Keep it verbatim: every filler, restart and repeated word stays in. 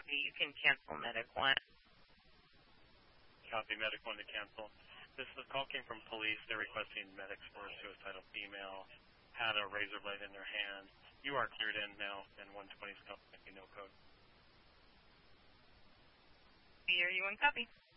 copy. You can cancel Medic one. Copy Medic one to cancel. This the call came from police. They're requesting medics for a suicidal female. Had a razor blade in their hand. You are cleared in now, and one twenty is no code. Here you one copy.